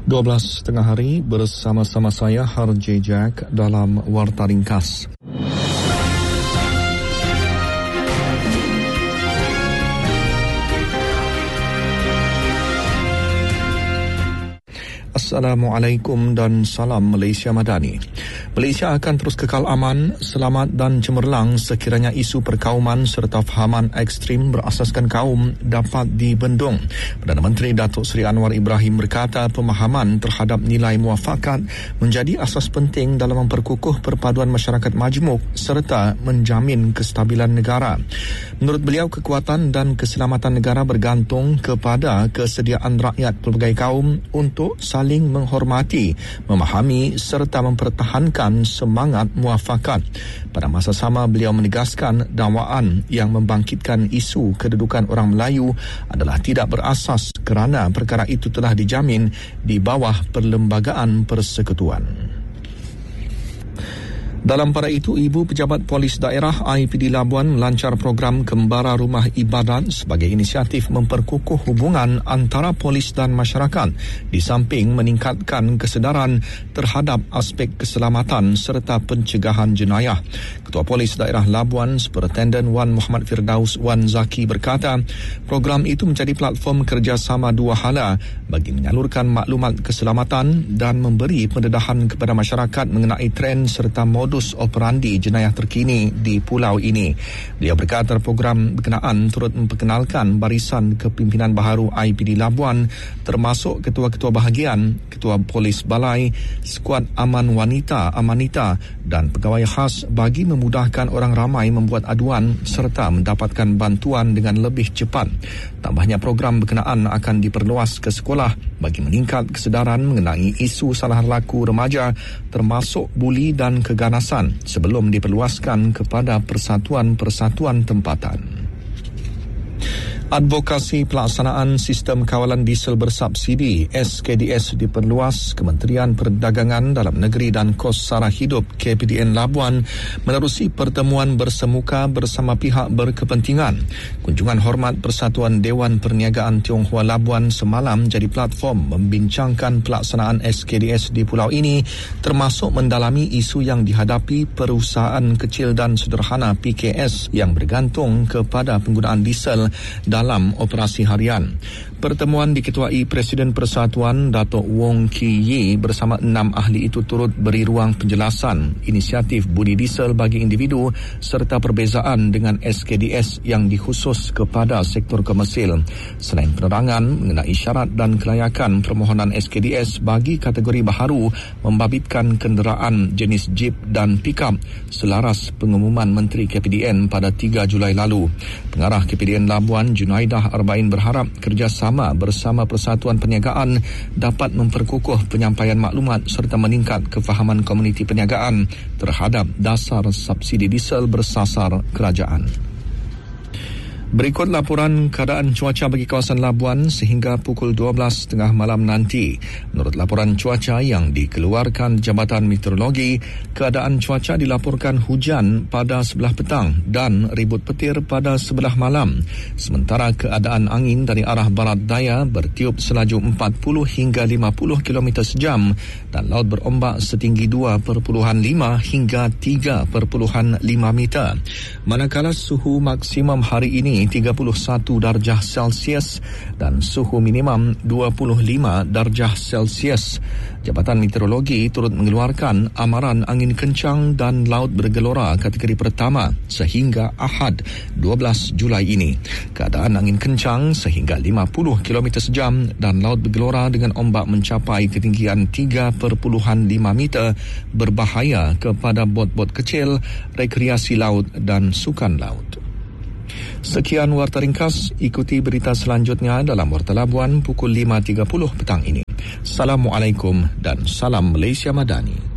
12.30 hari bersama-sama saya Harjay Jack dalam Warta Ringkas. Assalamualaikum dan salam Malaysia Madani. Malaysia akan terus kekal aman, selamat dan cemerlang sekiranya isu perkauman serta fahaman ekstrim berasaskan kaum dapat dibendung. Perdana Menteri Datuk Seri Anwar Ibrahim berkata pemahaman terhadap nilai muafakat menjadi asas penting dalam memperkukuh perpaduan masyarakat majmuk serta menjamin kestabilan negara. Menurut beliau, kekuatan dan keselamatan negara bergantung kepada kesediaan rakyat pelbagai kaum untuk saling menghormati, memahami serta mempertahankan semangat muafakat. Pada masa sama, beliau menegaskan dakwaan yang membangkitkan isu kedudukan orang Melayu adalah tidak berasas kerana perkara itu telah dijamin di bawah Perlembagaan Persekutuan. Dalam pada itu, Ibu Pejabat Polis Daerah IPD Labuan melancar program Kembara Rumah Ibadat sebagai inisiatif memperkukuh hubungan antara polis dan masyarakat di samping meningkatkan kesedaran terhadap aspek keselamatan serta pencegahan jenayah. Ketua Polis Daerah Labuan, Superintendent Wan Muhammad Firdaus Wan Zaki berkata, program itu menjadi platform kerjasama dua hala bagi menyalurkan maklumat keselamatan dan memberi pendedahan kepada masyarakat mengenai trend serta modus operandi jenayah terkini di pulau ini. Beliau berkata program berkenaan turut memperkenalkan barisan kepimpinan baharu IPD Labuan termasuk ketua-ketua bahagian, ketua polis balai, skuad aman wanita Amanita dan pegawai khas bagi memudahkan orang ramai membuat aduan serta mendapatkan bantuan dengan lebih cepat. Tambahnya, program berkenaan akan diperluas ke sekolah bagi meningkat kesedaran mengenai isu salah laku remaja termasuk buli dan keganasan sebelum diperluaskan kepada persatuan-persatuan tempatan. Advokasi pelaksanaan sistem kawalan diesel bersubsidi SKDS diperluas. Kementerian Perdagangan Dalam Negeri dan Kos Sara Hidup KPDN Labuan menerusi pertemuan bersemuka bersama pihak berkepentingan. Kunjungan hormat Persatuan Dewan Perniagaan Tionghoa Labuan semalam jadi platform membincangkan pelaksanaan SKDS di pulau ini, termasuk mendalami isu yang dihadapi perusahaan kecil dan sederhana PKS yang bergantung kepada penggunaan diesel dalam operasi harian. Pertemuan diketuai Presiden Persatuan Datuk Wong Ki Yi bersama 6 ahli itu turut beri ruang penjelasan inisiatif budi diesel bagi individu serta perbezaan dengan SKDS yang dikhusus kepada sektor komersil. Selain penerangan mengenai syarat dan kelayakan permohonan SKDS bagi kategori baharu membabitkan kenderaan jenis Jeep dan Pickup selaras pengumuman Menteri KPDN pada 3 Julai lalu. Pengarah KPDN Labuan Junaidah Arba'in berharap kerjasama bersama Persatuan Perniagaan dapat memperkukuh penyampaian maklumat serta meningkat kefahaman komuniti perniagaan terhadap dasar subsidi diesel bersasar kerajaan. Berikut laporan keadaan cuaca bagi kawasan Labuan sehingga pukul 12.30 malam nanti. Menurut laporan cuaca yang dikeluarkan Jabatan Meteorologi, keadaan cuaca dilaporkan hujan pada sebelah petang dan ribut petir pada sebelah malam. Sementara keadaan angin dari arah barat daya bertiup selaju 40 hingga 50 km sejam dan laut berombak setinggi 2.5 hingga 3.5 meter. Manakala suhu maksimum hari ini 31 darjah Celsius dan suhu minimum 25 darjah Celsius. Jabatan Meteorologi turut mengeluarkan amaran angin kencang dan laut bergelora kategori pertama sehingga Ahad 12 Julai ini. Keadaan angin kencang sehingga 50 km sejam dan laut bergelora dengan ombak mencapai ketinggian 3.5 meter berbahaya kepada bot-bot kecil, rekreasi laut dan sukan laut. Sekian Warta Ringkas, ikuti berita selanjutnya dalam Warta Labuan pukul 5.30 petang ini. Assalamualaikum dan salam Malaysia Madani.